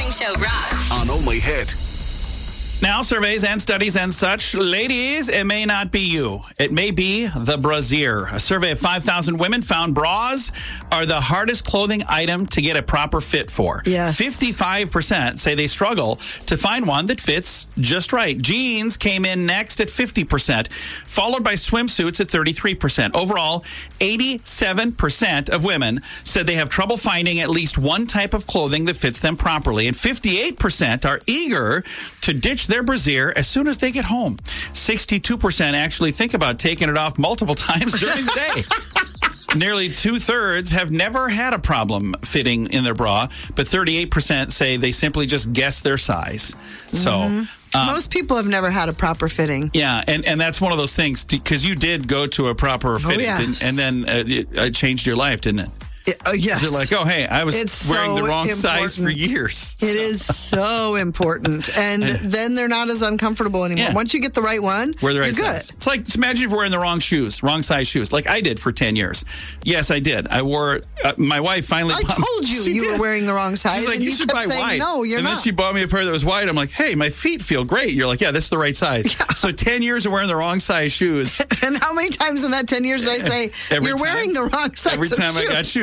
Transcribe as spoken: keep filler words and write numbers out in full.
Morning Show rocks. On Only Hit. Now, surveys and studies and such. Ladies, it may not be you. It may be the brassiere. A survey of five thousand women found bras are the hardest clothing item to get a proper fit for. Yes. fifty-five percent say they struggle to find one that fits just right. Jeans came in next at fifty percent, followed by swimsuits at thirty-three percent. Overall, eighty-seven percent of women said they have trouble finding at least one type of clothing that fits them properly. And fifty-eight percent are eager to ditch their brassiere as soon as they get home. sixty-two percent actually think about taking it off multiple times during the day. Nearly two-thirds have never had a problem fitting in their bra, but thirty-eight percent say they simply just guess their size. So... Mm-hmm. Um, Most people have never had a proper fitting. Yeah, and, and that's one of those things, because you did go to a proper fitting, Oh, yes. and, and then uh, it, it changed your life, didn't it? It, uh, yes. You're like, oh, hey, I was It's wearing so the wrong size for important. years. It is so important. And then they're not as uncomfortable anymore. Yeah. Once you get the right one, Wear the right you're good. size. It's like, just imagine if you're wearing the wrong shoes, wrong size shoes, like I did for ten years. Yes, I did. I wore, uh, my wife finally I bought told you She you did. were wearing the wrong size. She's like, and you you should kept buy saying, wide. no, you're and not. then she bought me a pair that was wide. I'm like, hey, my feet feel great. You're like, yeah, this is the right size. Yeah. So ten years of wearing the wrong size shoes. And how many times in that ten years did I say, Every you're time. wearing the wrong size Every of time I shoes? got shoes.